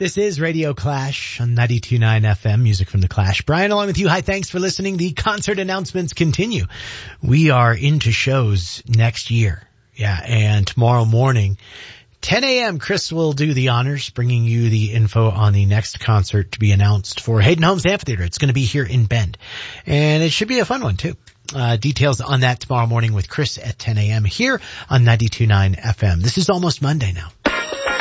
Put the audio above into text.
This is Radio Clash on 92.9 FM, music from The Clash. Brian along with you. Hi, thanks for listening. The concert announcements continue. We are into shows next year. Yeah, and tomorrow morning, 10 a.m., Chris will do the honors, bringing you the info on the next concert to be announced for Hayden Homes Amphitheater. It's going to be here in Bend, and it should be a fun one, too. Details on that tomorrow morning with Chris at 10 a.m. here on 92.9 FM. This is almost Monday now.